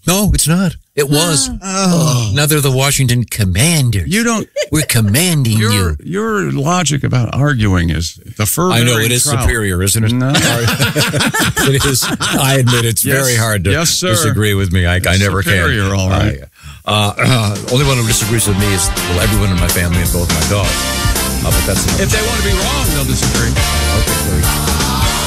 No, it's not. It was. Now they're the Washington Commanders. You don't. We're commanding you. Your logic about arguing is the fur. I know it is superior, isn't it? No. It is. I admit it's very hard to disagree with me. I never can. Superior, all right. Only one who disagrees with me is everyone in my family and both my dogs. But that's if they want to be wrong, they'll disagree. Okay.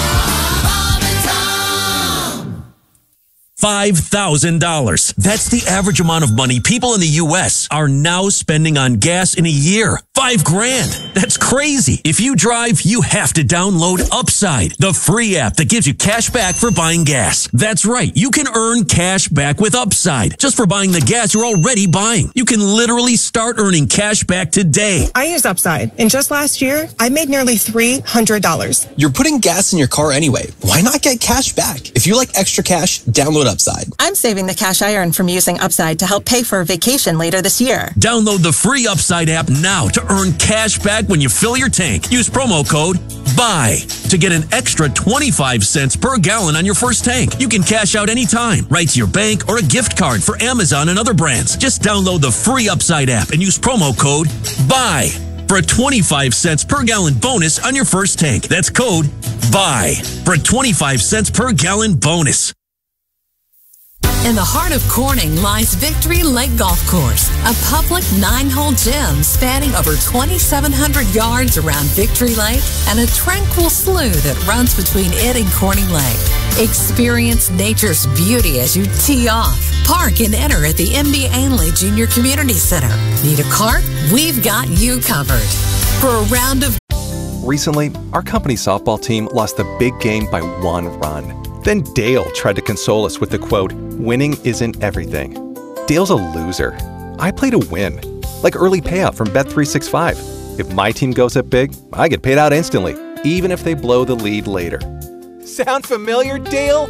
$5,000. That's the average amount of money people in the U.S. are now spending on gas in a year. $5,000. That's crazy. If you drive, you have to download Upside, the free app that gives you cash back for buying gas. That's right. You can earn cash back with Upside just for buying the gas you're already buying. You can literally start earning cash back today. I used Upside, and just last year, I made nearly $300. You're putting gas in your car anyway. Why not get cash back? If you like extra cash, download Upside. I'm saving the cash I earn from using Upside to help pay for a vacation later this year. Download the free Upside app now to earn cash back when you fill your tank. Use promo code BUY to get an extra 25 cents per gallon on your first tank. You can cash out anytime, right to your bank or a gift card for Amazon and other brands. Just download the free Upside app and use promo code BUY for a 25 cents per gallon bonus on your first tank. That's code BUY for a 25 cents per gallon bonus. In the heart of Corning lies Victory Lake Golf Course, a public 9-hole gym spanning over 2,700 yards around Victory Lake and a tranquil slough that runs between it and Corning Lake. Experience nature's beauty as you tee off. Park and enter at the MB Ainley Junior Community Center. Need a cart? We've got you covered. For a round of... Recently, our company softball team lost the big game by 1 run. Then Dale tried to console us with the quote, "Winning isn't everything." Dale's a loser. I play to win, like early payout from Bet365. If my team goes up big, I get paid out instantly, even if they blow the lead later. Sound familiar, Dale?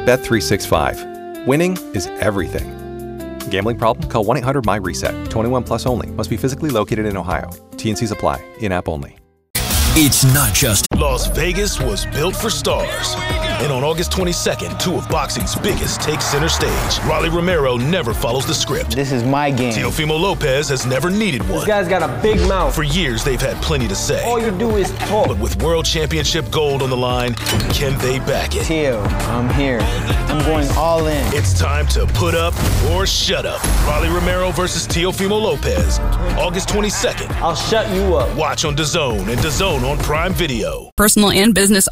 Bet365. Winning is everything. Gambling problem? Call 1-800-MY-RESET. 21 plus only. Must be physically located in Ohio. T&Cs apply. In-app only. It's not just Las Vegas was built for stars. And on August 22nd, 2 of boxing's biggest take center stage. Rolly Romero never follows the script. This is my game. Teofimo Lopez has never needed one. This guy's got a big mouth. For years, they've had plenty to say. All you do is talk. But with World Championship gold on the line, can they back it? Teo, I'm here. I'm going all in. It's time to put up or shut up. Rolly Romero versus Teofimo Lopez. August 22nd. I'll shut you up. Watch on DAZN and DAZN on Prime Video. Personal and business